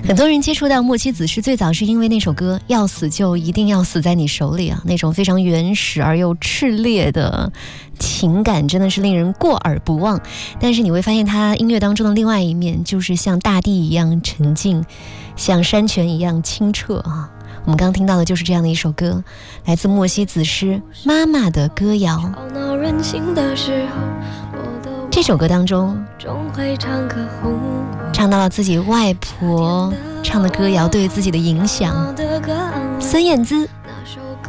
很多人接触到莫妻子诗最早是因为那首歌要死就一定要死在你手里啊，那种非常原始而又炽烈的情感真的是令人过耳不忘。但是你会发现他音乐当中的另外一面，就是像大地一样沉静，像山泉一样清澈啊。我们刚听到的就是这样的一首歌，来自莫妻子诗《妈妈的歌谣》。这首歌当中唱到了自己外婆唱的歌谣对自己的影响。孙燕姿